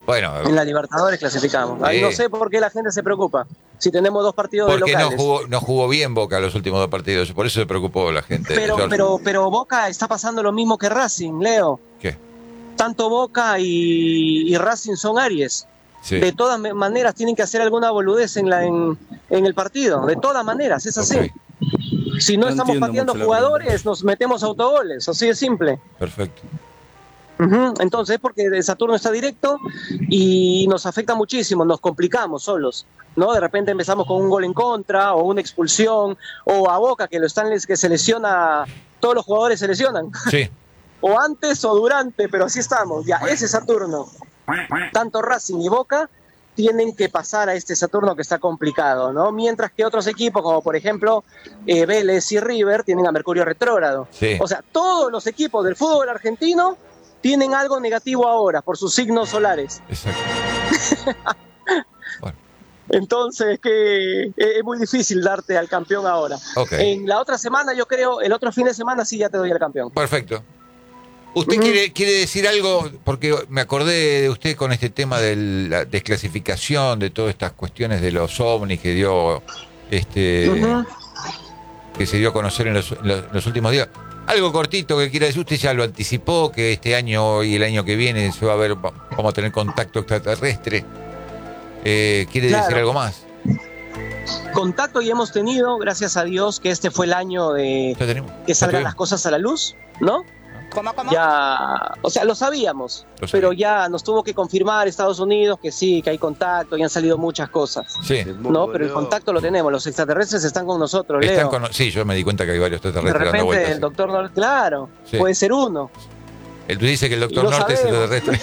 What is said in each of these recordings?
Bueno, En la Libertadores clasificamos. Ahí no sé por qué la gente se preocupa. Si tenemos 2 partidos de porque locales. no jugó bien Boca los últimos 2 partidos, por eso se preocupó la gente. Pero Boca está pasando lo mismo que Racing, Leo. ¿Qué? Tanto Boca y Racing son Aries. Sí. De todas maneras tienen que hacer alguna boludez en el partido. De todas maneras, es así. Okay. Si no estamos pateando jugadores, nos metemos autogoles. Así de simple. Perfecto. Entonces es porque Saturno está directo y nos afecta muchísimo, nos complicamos solos, ¿no? De repente empezamos con un gol en contra o una expulsión, o a Boca que se lesiona, todos los jugadores se lesionan. Sí. O antes o durante, pero así estamos, ya, ese Saturno. Tanto Racing y Boca tienen que pasar a este Saturno que está complicado, ¿no? Mientras que otros equipos, como por ejemplo Vélez y River, tienen a Mercurio retrógrado. Sí. O sea, todos los equipos del fútbol argentino tienen algo negativo ahora por sus signos solares. Exacto. Bueno. Entonces, que es muy difícil darte al campeón ahora. Okay. En la otra semana, yo creo, el otro fin de semana sí ya te doy al campeón. Perfecto. ¿Usted quiere decir algo? Porque me acordé de usted con este tema de la desclasificación, de todas estas cuestiones de los ovnis que dio, que se dio a conocer en los últimos días. Algo cortito que quiera decir, usted ya lo anticipó, que este año y el año que viene se va a ver, vamos a tener contacto extraterrestre. ¿Quiere decir algo más? Contacto ya hemos tenido, gracias a Dios, que este fue el año de que salgan las cosas a la luz, ¿no? ¿Cómo? Ya, o sea, lo sabíamos, pero ya nos tuvo que confirmar Estados Unidos que sí, que hay contacto y han salido muchas cosas. Sí. No, pero el contacto lo tenemos, los extraterrestres están con nosotros, Leo. Sí, yo me di cuenta que hay varios extraterrestres de repente dando vueltas. El doctor Norte, claro, sí. Puede ser uno. Él dice que el doctor Norte es extraterrestre.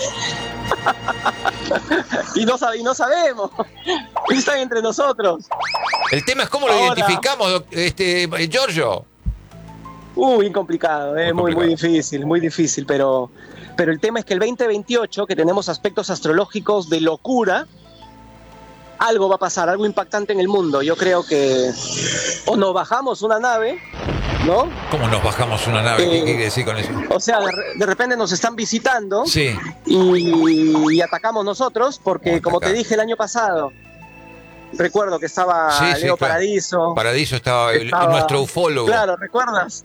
y no sabemos. Están entre nosotros. El tema es cómo lo identificamos, Giorgio. Bien complicado, muy difícil, pero el tema es que el 2028, que tenemos aspectos astrológicos de locura, algo va a pasar, algo impactante en el mundo. Yo creo que o nos bajamos una nave, ¿no? ¿Cómo nos bajamos una nave? ¿Qué quiere decir con eso? O sea, de repente nos están visitando, sí, y atacamos nosotros, porque como te dije el año pasado, recuerdo que estaba Leo, claro. Paradiso estaba nuestro ufólogo. Claro, ¿recuerdas?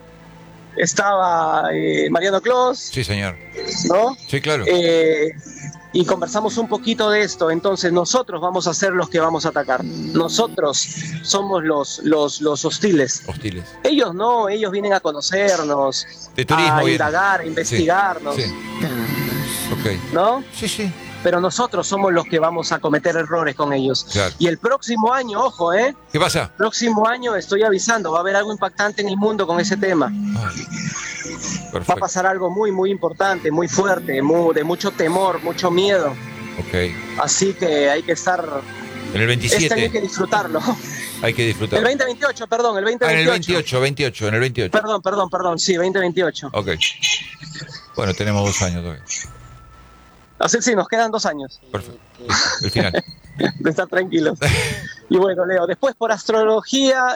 Estaba Mariano Clos. Sí, señor. ¿No? Sí, claro. Y conversamos un poquito de esto. Entonces nosotros vamos a ser los que vamos a atacar. Nosotros somos los hostiles. Ellos no, ellos vienen a conocernos, de turismo, a indagar, a investigarnos. Sí. Okay. ¿No? Sí, sí. Pero nosotros somos los que vamos a cometer errores con ellos. Claro. Y el próximo año, ojo, ¿qué pasa? Próximo año, estoy avisando, va a haber algo impactante en el mundo con ese tema. Va a pasar algo muy, muy importante, muy fuerte, de mucho temor, mucho miedo. Okay. Así que hay que estar... En el 27. Este año hay que disfrutarlo. Hay que disfrutarlo. El 2028, perdón, el 2028. En el 28. Perdón, sí, 2028. Ok. Bueno, tenemos 2 años todavía. Así sí, nos quedan 2 años. Perfecto. El final. De estar tranquilos. Y bueno, Leo, después por astrología,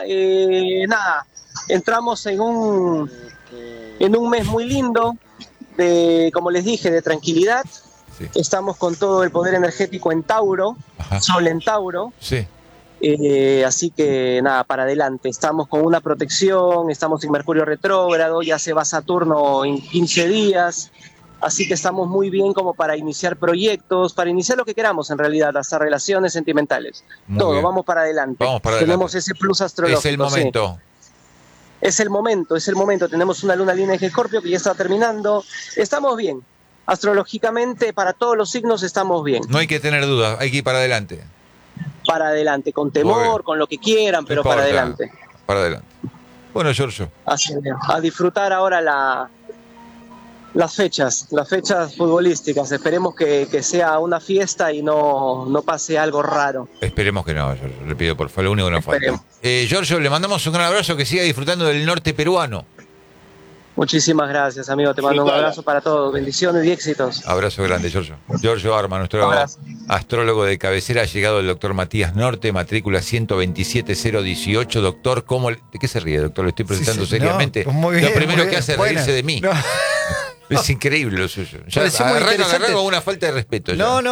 entramos en un mes muy lindo, como les dije, de tranquilidad. Sí. Estamos con todo el poder energético en Tauro, Ajá. Sol en Tauro. Sí. Así que para adelante. Estamos con una protección, estamos en Mercurio retrógrado, ya se va Saturno en 15 días. Así que estamos muy bien como para iniciar proyectos, para iniciar lo que queramos en realidad, hasta relaciones sentimentales. Muy todo, bien. Vamos para adelante. Tenemos ese plus astrológico. Es el momento. Sí. Es el momento. Tenemos una luna llena en Escorpio que ya está terminando. Estamos bien. Astrológicamente, para todos los signos estamos bien. No hay que tener dudas, hay que ir para adelante. Para adelante, con temor, con lo que quieran, pero para adelante. Para adelante. Bueno, Giorgio. Así es, a disfrutar ahora las fechas futbolísticas. Esperemos que sea una fiesta y no pase algo raro. Esperemos que no, Giorgio. Le pido por favor, lo único que nos falta. Giorgio, le mandamos un gran abrazo, que siga disfrutando del norte peruano. Muchísimas gracias, amigo. Te mando un abrazo para todos. Bendiciones y éxitos. Abrazo grande, Giorgio. Giorgio Arma, nuestro astrólogo de cabecera. Ha llegado el doctor Matías Norte, matrícula 120018. Doctor, ¿de qué se ríe, doctor? Lo estoy presentando seriamente. No, muy bien, lo primero muy que hace es reírse de mí. No. Es increíble lo suyo. Ya arranca con una falta de respeto. Ya. No,